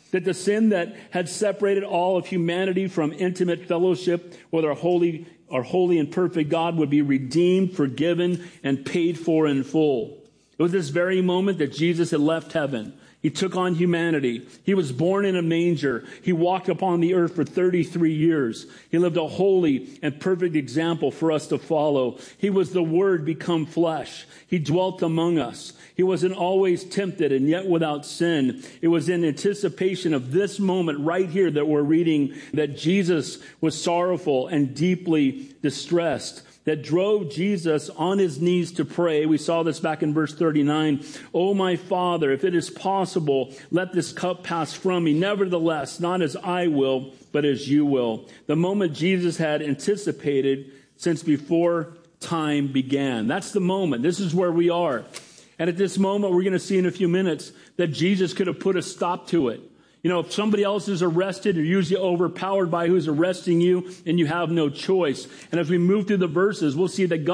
that the sin that had separated all of humanity from intimate fellowship with our holy and perfect God would be redeemed, forgiven, and paid for in full. It was this very moment that Jesus had left heaven. He took on humanity. He was born in a manger. He walked upon the earth for 33 years. He lived a holy and perfect example for us to follow. He was the Word become flesh. He dwelt among us. He wasn't always tempted and yet without sin. It was in anticipation of this moment right here that we're reading that Jesus was sorrowful and deeply distressed, that drove Jesus on his knees to pray. We saw this back in verse 39. "Oh, my Father, if it is possible, let this cup pass from me. Nevertheless, not as I will, but as you will." The moment Jesus had anticipated since before time began. That's the moment. This is where we are. And at this moment, we're going to see in a few minutes that Jesus could have put a stop to it. You know, if somebody else is arrested, you're usually overpowered by who's arresting you, and you have no choice. And as we move through the verses, we'll see that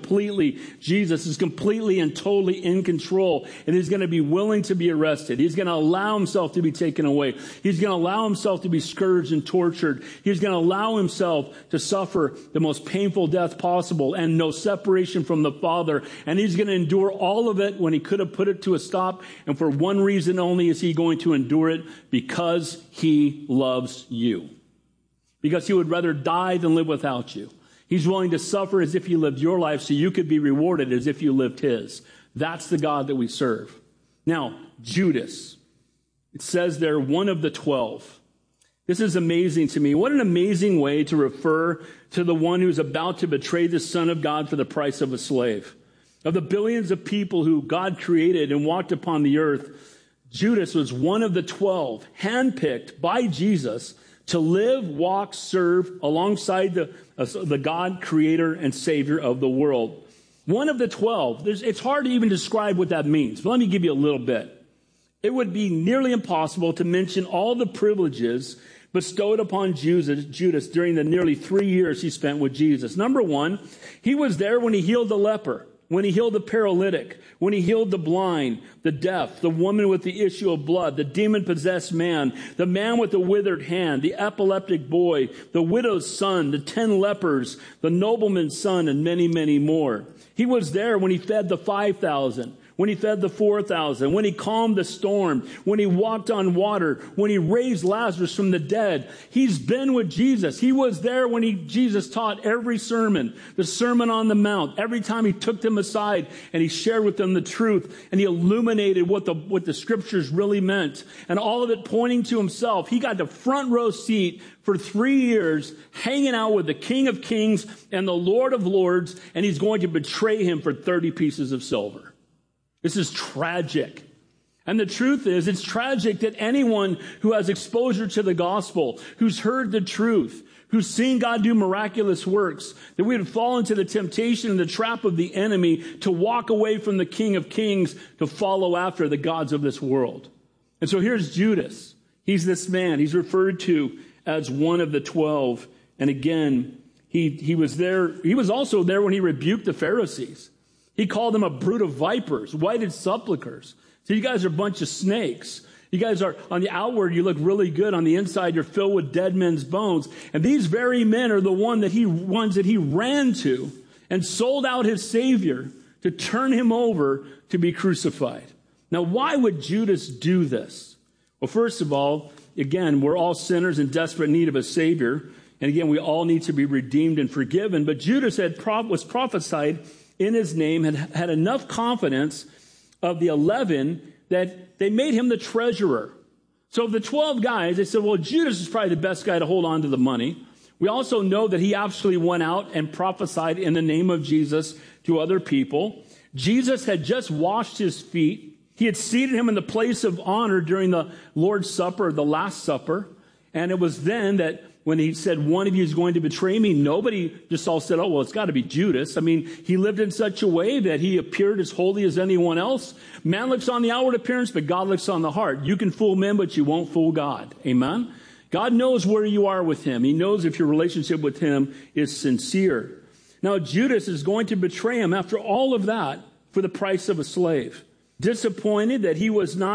Jesus is completely and totally in control, and he's going to be willing to be arrested. He's going to allow himself to be taken away. He's going to allow himself to be scourged and tortured. He's going to allow himself to suffer the most painful death possible and no separation from the Father. And he's going to endure all of it when he could have put it to a stop. And for one reason only is he going to endure it: because he loves you. Because he would rather die than live without you. He's willing to suffer as if he lived your life so you could be rewarded as if you lived his. That's the God that we serve. Now, Judas. It says there, one of the 12. This is amazing to me. What an amazing way to refer to the one who's about to betray the Son of God for the price of a slave. Of the billions of people who God created and walked upon the earth, Judas was one of the 12, handpicked by Jesus to live, walk, serve alongside the God, creator, and savior of the world. One of the 12. It's hard to even describe what that means, but let me give you a little bit. It would be nearly impossible to mention all the privileges bestowed upon Judas during the nearly 3 years he spent with Jesus. Number one, he was there when he healed the leper, when he healed the paralytic, when he healed the blind, the deaf, the woman with the issue of blood, the demon-possessed man, the man with the withered hand, the epileptic boy, the widow's son, the 10 lepers, the nobleman's son, and many, many more. He was there when he fed the 5,000. When he fed the 4,000, when he calmed the storm, when he walked on water, when he raised Lazarus from the dead. He's been with Jesus. He was there when Jesus taught every sermon, the Sermon on the Mount. Every time he took them aside and he shared with them the truth and he illuminated what the scriptures really meant. And all of it pointing to himself. He got the front row seat for 3 years, hanging out with the King of Kings and the Lord of Lords, and he's going to betray him for 30 pieces of silver. This is tragic. And the truth is, it's tragic that anyone who has exposure to the gospel, who's heard the truth, who's seen God do miraculous works, that we would fall into the temptation and the trap of the enemy to walk away from the King of Kings to follow after the gods of this world. And so here's Judas. He's this man. He's referred to as one of the 12. And again, he was there. He was also there when he rebuked the Pharisees. He called them a brood of vipers, whited sepulchres. So you guys are a bunch of snakes. You guys are, on the outward, you look really good. On the inside, you're filled with dead men's bones. And these very men are the ones that he ran to and sold out his Savior to turn him over to be crucified. Now, why would Judas do this? Well, first of all, again, we're all sinners in desperate need of a Savior. And again, we all need to be redeemed and forgiven. But Judas was prophesied in his name, had enough confidence of the 11 that they made him the treasurer. So of the 12 guys, they said, well, Judas is probably the best guy to hold on to the money. We also know that he actually went out and prophesied in the name of Jesus to other people. Jesus had just washed his feet. He had seated him in the place of honor during the Lord's Supper, the Last Supper. And it was then that when he said, one of you is going to betray me, nobody just all said, oh, well, it's got to be Judas. I mean, he lived in such a way that he appeared as holy as anyone else. Man looks on the outward appearance, but God looks on the heart. You can fool men, but you won't fool God. Amen? God knows where you are with him. He knows if your relationship with him is sincere. Now, Judas is going to betray him after all of that for the price of a slave. Disappointed that he was not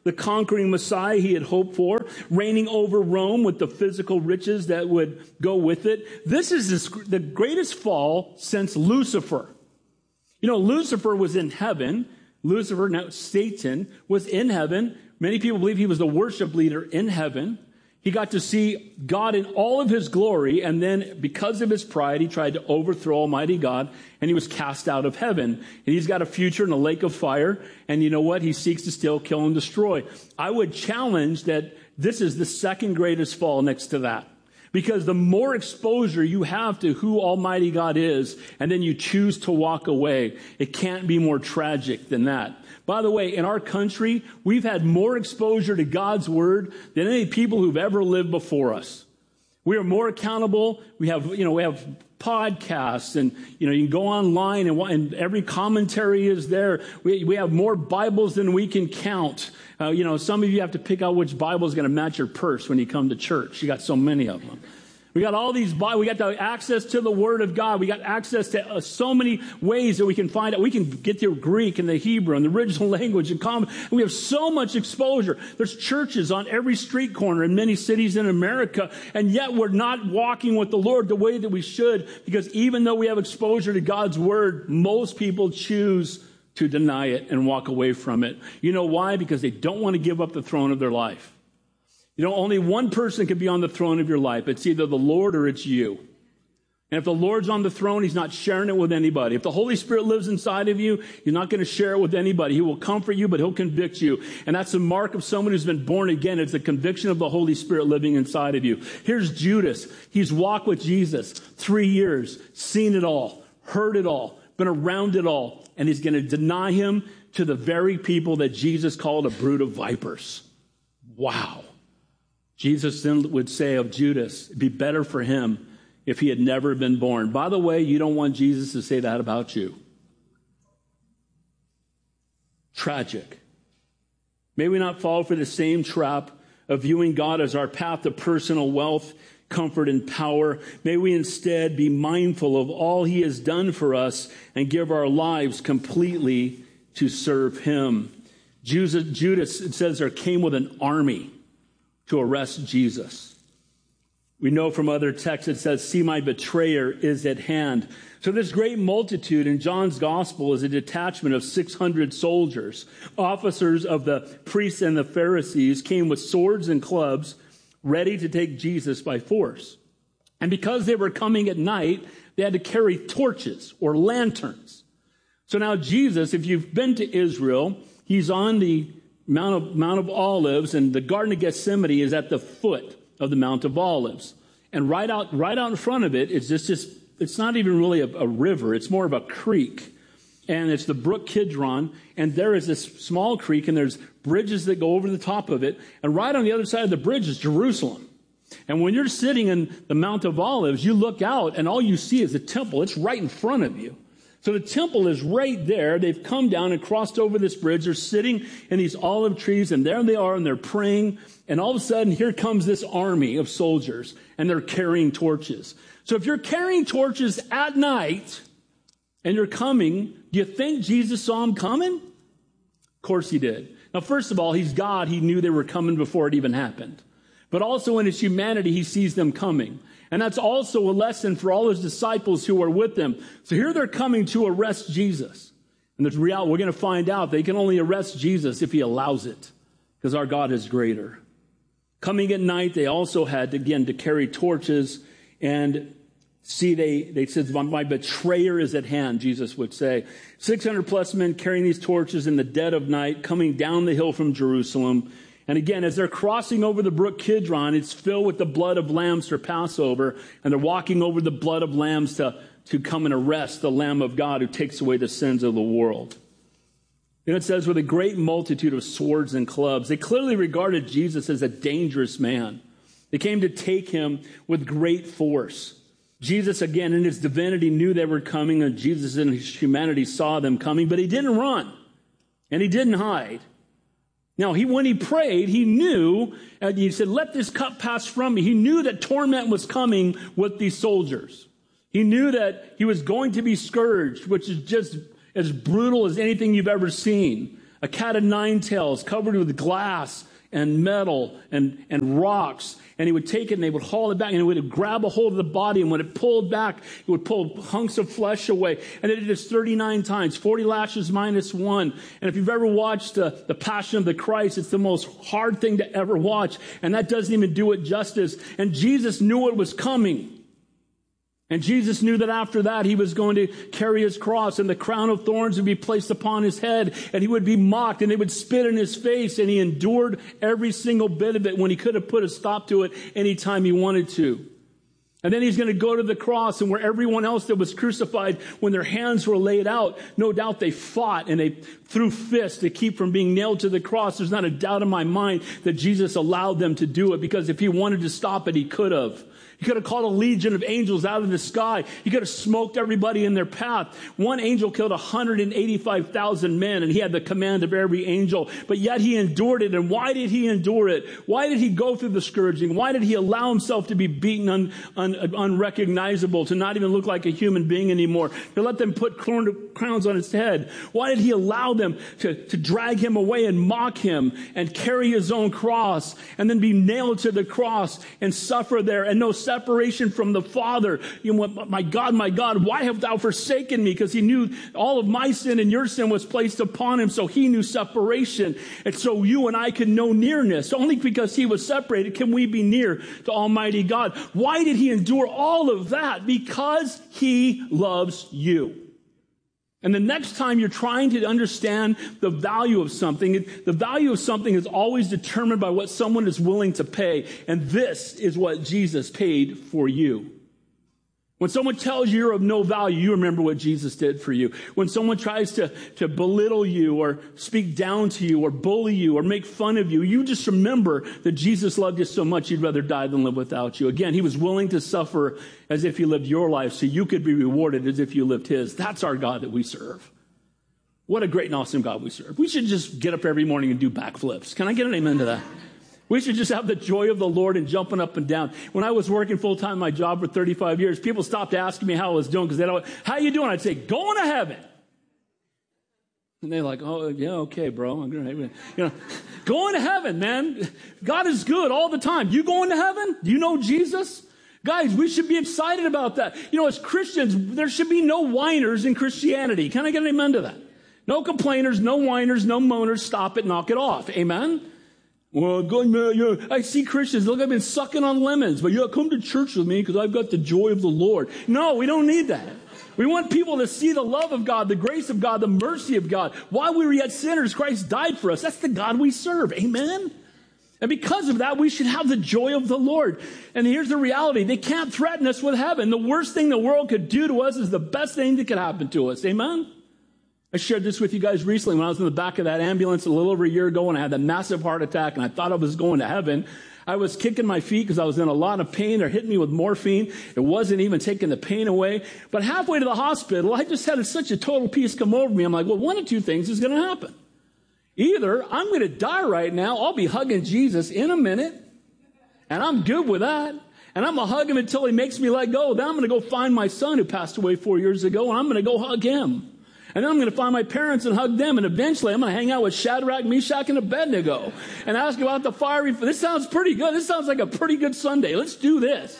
the conquering Messiah he had hoped for, reigning over Rome with the physical riches that would go with it. This is the greatest fall since Lucifer. You know, Lucifer was in heaven. Lucifer, now Satan, was in heaven. Many people believe he was the worship leader in heaven. He got to see God in all of his glory, and then because of his pride, he tried to overthrow Almighty God, and he was cast out of heaven. And he's got a future in a lake of fire, and you know what? He seeks to steal, kill, and destroy. I would challenge that this is the second greatest fall next to that. Because the more exposure you have to who Almighty God is, and then you choose to walk away, it can't be more tragic than that. By the way, in our country, we've had more exposure to God's word than any people who've ever lived before us. We are more accountable. We have podcasts, and you can go online and every commentary is there. We have more Bibles than we can count. Some of you have to pick out which Bible is going to match your purse when you come to church. You got so many of them. We got all these Bibles. We got the access to the Word of God. We got access to so many ways that we can find out. We can get the Greek and the Hebrew and the original language and common. We have so much exposure. There's churches on every street corner in many cities in America, and yet we're not walking with the Lord the way that we should, because even though we have exposure to God's Word, most people choose to deny it and walk away from it. You know why? Because they don't want to give up the throne of their life. Only one person can be on the throne of your life. It's either the Lord or it's you. And if the Lord's on the throne, he's not sharing it with anybody. If the Holy Spirit lives inside of you, you're not going to share it with anybody. He will comfort you, but he'll convict you. And that's the mark of someone who's been born again. It's the conviction of the Holy Spirit living inside of you. Here's Judas. He's walked with Jesus 3 years, seen it all, heard it all, been around it all. And he's going to deny him to the very people that Jesus called a brood of vipers. Wow. Jesus then would say of Judas, it'd be better for him if he had never been born. By the way, you don't want Jesus to say that about you. Tragic. May we not fall for the same trap of viewing God as our path to personal wealth, comfort, and power. May we instead be mindful of all he has done for us and give our lives completely to serve him. Judas, it says there, came with an army to arrest Jesus. We know from other texts it says, see, my betrayer is at hand. So this great multitude in John's gospel is a detachment of 600 soldiers. Officers of the priests and the Pharisees came with swords and clubs ready to take Jesus by force. And because they were coming at night, they had to carry torches or lanterns. So now Jesus, if you've been to Israel, he's on the Mount of Olives, and the Garden of Gethsemane is at the foot of the Mount of Olives. And right out in front of it is just it's not even really a river, it's more of a creek. And it's the brook Kidron, and there is this small creek, and there's bridges that go over the top of it. And right on the other side of the bridge is Jerusalem. And when you're sitting in the Mount of Olives, you look out, and all you see is the temple. It's right in front of you. So the temple is right there. They've come down and crossed over this bridge. They're sitting in these olive trees, and there they are, and they're praying. And all of a sudden, here comes this army of soldiers, and they're carrying torches. So if you're carrying torches at night, and you're coming, do you think Jesus saw them coming? Of course he did. Now, first of all, he's God. He knew they were coming before it even happened. But also in his humanity, he sees them coming. And that's also a lesson for all his disciples who are with them. So here they're coming to arrest Jesus. And there's reality. We're going to find out they can only arrest Jesus if he allows it, because our God is greater. Coming at night, they also had, again, to carry torches. And see, they said, my betrayer is at hand, Jesus would say. 600 plus men carrying these torches in the dead of night, coming down the hill from Jerusalem. And again, as they're crossing over the brook Kidron, it's filled with the blood of lambs for Passover. And they're walking over the blood of lambs to come and arrest the Lamb of God who takes away the sins of the world. And it says, with a great multitude of swords and clubs, they clearly regarded Jesus as a dangerous man. They came to take him with great force. Jesus, again, in his divinity, knew they were coming, and Jesus in his humanity saw them coming, but he didn't run, and he didn't hide. Now, when he prayed, he knew, and he said, let this cup pass from me. He knew that torment was coming with these soldiers. He knew that he was going to be scourged, which is just as brutal as anything you've ever seen. a cat of nine tails covered with glass and metal and rocks. And he would take it and they would haul it back and it would grab a hold of the body. And when it pulled back, it would pull hunks of flesh away. And they did this 39 times, 40 lashes minus one. And if you've ever watched the Passion of the Christ, it's the most hard thing to ever watch. And that doesn't even do it justice. And Jesus knew it was coming. And Jesus knew that after that, he was going to carry his cross and the crown of thorns would be placed upon his head and he would be mocked and they would spit in his face. And he endured every single bit of it when he could have put a stop to it anytime he wanted to. And then he's going to go to the cross, and where everyone else that was crucified, when their hands were laid out, no doubt they fought and they threw fists to keep from being nailed to the cross. There's not a doubt in my mind that Jesus allowed them to do it, because if he wanted to stop it, he could have. He could have called a legion of angels out of the sky. He could have smoked everybody in their path. One angel killed 185,000 men, and he had the command of every angel. But yet he endured it. And why did he endure it? Why did he go through the scourging? Why did he allow himself to be beaten unrecognizable, to not even look like a human being anymore, to let them put crowns on his head? Why did he allow them to drag him away and mock him and carry his own cross and then be nailed to the cross and suffer there and no separation from the Father? You know, my God, why have thou forsaken me? Because he knew all of my sin and your sin was placed upon him, so he knew separation. And so you and I can know nearness. Only because he was separated can we be near to Almighty God. Why did he endure all of that? Because he loves you. And the next time you're trying to understand the value of something is always determined by what someone is willing to pay. And this is what Jesus paid for you. When someone tells you you're of no value, you remember what Jesus did for you. When someone tries to belittle you or speak down to you or bully you or make fun of you, you just remember that Jesus loved you so much he'd rather die than live without you. Again, he was willing to suffer as if he lived your life so you could be rewarded as if you lived his. That's our God that we serve. What a great and awesome God we serve. We should just get up every morning and do backflips. Can I get an amen to that? We should just have the joy of the Lord and jumping up and down. When I was working full-time in my job for 35 years, people stopped asking me how I was doing because they don't, how you doing? I'd say, going to heaven. And they're like, oh, yeah, okay, bro. You know, going to heaven, man. God is good all the time. You going to heaven? Do you know Jesus? Guys, we should be excited about that. You know, as Christians, there should be no whiners in Christianity. Can I get an amen to that? No complainers, no whiners, no moaners. Stop it, knock it off. Amen? Well, I see Christians, look, I've been sucking on lemons, but come to church with me because I've got the joy of the Lord. No, we don't need that. We want people to see the love of God, the grace of God, the mercy of God. While we were yet sinners, Christ died for us. That's the God we serve. Amen? And because of that, we should have the joy of the Lord. And here's the reality. They can't threaten us with heaven. The worst thing the world could do to us is the best thing that could happen to us. Amen? I shared this with you guys recently when I was in the back of that ambulance a little over a year ago and I had that massive heart attack and I thought I was going to heaven. I was kicking my feet because I was in a lot of pain. They're hitting me with morphine. It wasn't even taking the pain away. But halfway to the hospital, I just had such a total peace come over me. I'm like, well, one of two things is going to happen. Either I'm going to die right now. I'll be hugging Jesus in a minute. And I'm good with that. And I'm going to hug him until he makes me let go. Then I'm going to go find my son who passed away 4 years ago and I'm going to go hug him. And then I'm going to find my parents and hug them. And eventually I'm going to hang out with Shadrach, Meshach, and Abednego and ask about the fiery. This sounds pretty good. This sounds like a pretty good Sunday. Let's do this.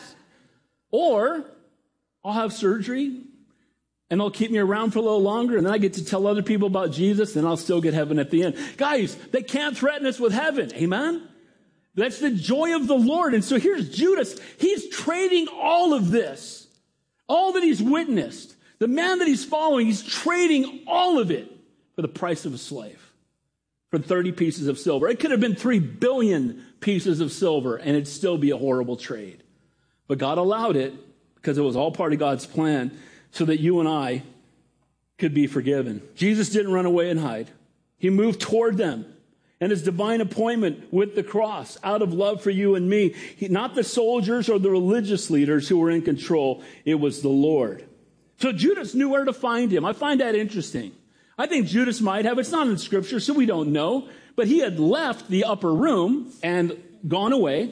Or I'll have surgery and they'll keep me around for a little longer. And then I get to tell other people about Jesus and I'll still get heaven at the end. Guys, they can't threaten us with heaven. Amen? That's the joy of the Lord. And so here's Judas. He's trading all of this, all that he's witnessed. The man that he's following, he's trading all of it for the price of a slave, for 30 pieces of silver. It could have been 3 billion pieces of silver, and it'd still be a horrible trade. But God allowed it because it was all part of God's plan so that you and I could be forgiven. Jesus didn't run away and hide. He moved toward them. And his divine appointment with the cross out of love for you and me, not the soldiers or the religious leaders who were in control, it was the Lord. So Judas knew where to find him. I find that interesting. I think Judas might have. It's not in Scripture, so we don't know. But he had left the upper room and gone away.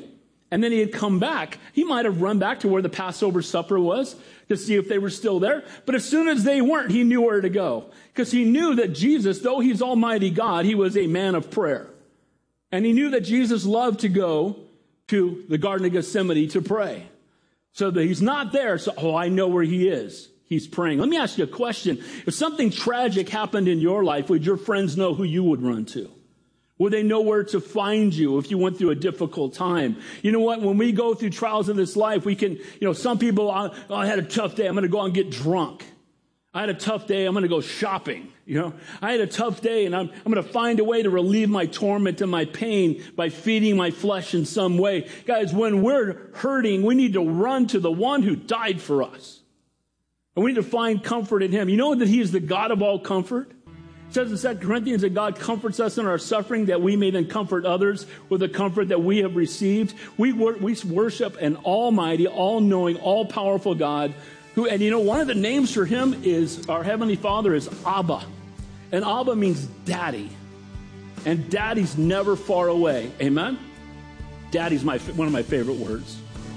And then he had come back. He might have run back to where the Passover supper was to see if they were still there. But as soon as they weren't, he knew where to go. Because he knew that Jesus, though he's Almighty God, he was a man of prayer. And he knew that Jesus loved to go to the Garden of Gethsemane to pray. So that he's not there. So, I know where he is. He's praying. Let me ask you a question. If something tragic happened in your life, would your friends know who you would run to? Would they know where to find you if you went through a difficult time? You know what? When we go through trials in this life, we can, some people, I had a tough day. I'm going to go out and get drunk. I had a tough day. I'm going to go shopping. I had a tough day, and I'm going to find a way to relieve my torment and my pain by feeding my flesh in some way. Guys, when we're hurting, we need to run to the one who died for us. And we need to find comfort in him. You know that he is the God of all comfort? It says in 2 Corinthians that God comforts us in our suffering, that we may then comfort others with the comfort that we have received. We worship an almighty, all-knowing, all-powerful God who, and one of the names for him is, our Heavenly Father is Abba. And Abba means daddy. And daddy's never far away. Amen? Daddy's one of my favorite words.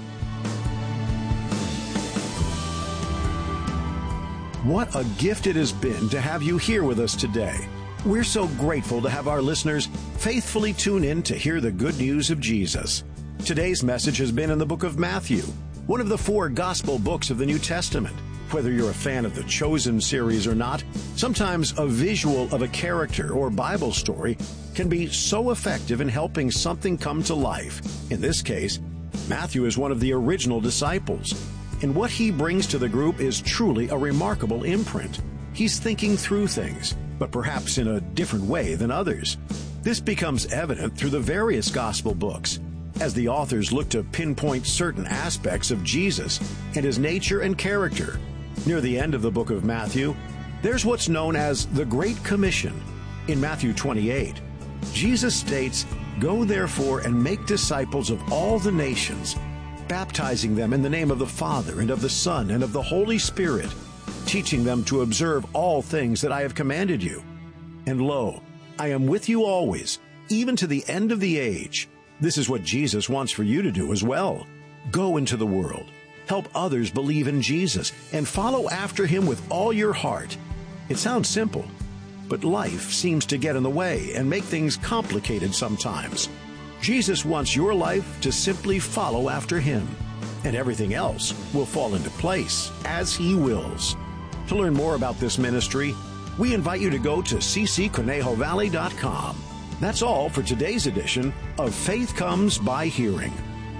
What a gift it has been to have you here with us today. We're so grateful to have our listeners faithfully tune in to hear the good news of Jesus. Today's message has been in the book of Matthew, one of the 4 gospel books of the New Testament. Whether you're a fan of the Chosen series or not, sometimes a visual of a character or Bible story can be so effective in helping something come to life. In this case, Matthew is one of the original disciples. And what he brings to the group is truly a remarkable imprint. He's thinking through things, but perhaps in a different way than others. This becomes evident through the various gospel books, as the authors look to pinpoint certain aspects of Jesus and his nature and character. Near the end of the book of Matthew, there's what's known as the Great Commission. In Matthew 28, Jesus states, "Go therefore and make disciples of all the nations, baptizing them in the name of the Father and of the Son and of the Holy Spirit, teaching them to observe all things that I have commanded you. And lo, I am with you always, even to the end of the age." This is what Jesus wants for you to do as well. Go into the world, help others believe in Jesus, and follow after him with all your heart. It sounds simple, but life seems to get in the way and make things complicated sometimes. Jesus wants your life to simply follow after him, and everything else will fall into place as he wills. To learn more about this ministry, we invite you to go to ccconejovalley.com. That's all for today's edition of Faith Comes by Hearing.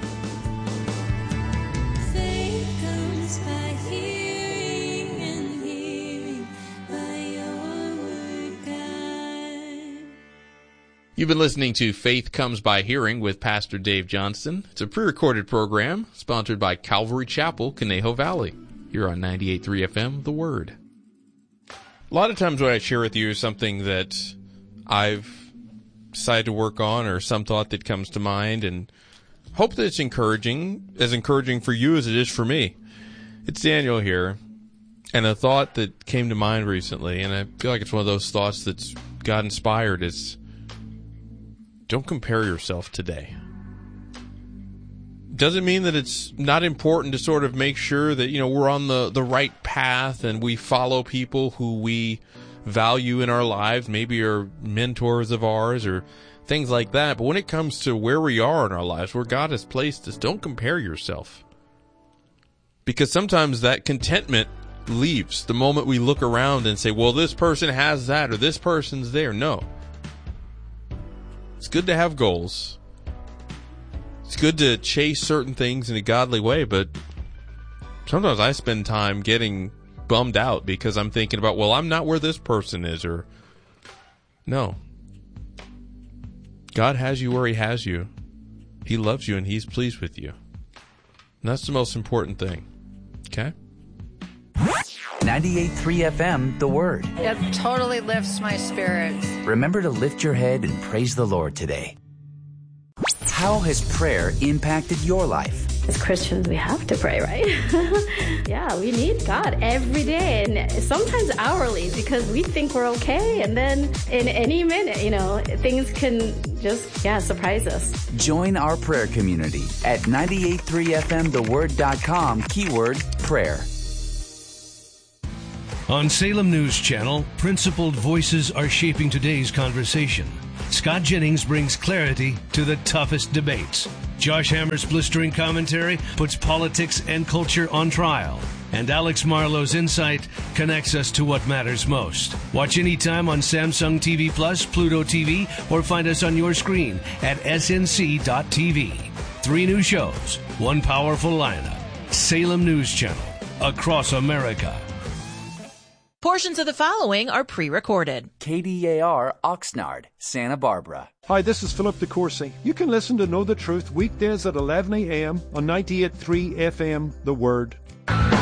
Faith comes by hearing, and hearing by your word, God. You've been listening to Faith Comes by Hearing with Pastor Dave Johnston. It's a pre-recorded program sponsored by Calvary Chapel, Conejo Valley. Here on 98.3 FM, The Word. A lot of times what I share with you is something that I've decided to work on, or some thought that comes to mind, and hope that it's as encouraging for you as it is for me. It's Daniel here, and a thought that came to mind recently, and I feel like it's one of those thoughts that's God inspired, is don't compare yourself today. Doesn't mean that it's not important to sort of make sure that, we're on the right path and we follow people who we value in our lives, maybe are mentors of ours or things like that. But when it comes to where we are in our lives, where God has placed us, don't compare yourself. Because sometimes that contentment leaves the moment we look around and say, well, this person has that or this person's there. No. It's good to have goals. It's good to chase certain things in a godly way, but sometimes I spend time getting bummed out because I'm thinking about, well, I'm not where this person is, or no. God has you where he has you. He loves you and he's pleased with you. And that's the most important thing. Okay? 98.3 FM, The Word. It totally lifts my spirits. Remember to lift your head and praise the Lord today. How has prayer impacted your life? as Christians, we have to pray, right? Yeah, we need God every day and sometimes hourly because we think we're okay. And then in any minute, things can just, surprise us. Join our prayer community at 983fmtheword.com, keyword prayer. On Salem News Channel, principled voices are shaping today's conversation. Scott Jennings brings clarity to the toughest debates. Josh Hammer's blistering commentary puts politics and culture on trial. And Alex Marlowe's insight connects us to what matters most. Watch anytime on Samsung TV Plus, Pluto TV, or find us on your screen at snc.tv. 3 new shows, 1 powerful lineup. Salem News Channel, across America. Portions of the following are pre-recorded. KDAR Oxnard, Santa Barbara. Hi, this is Philip DeCourcy. You can listen to Know the Truth weekdays at 11 a.m. on 98.3 FM, The Word.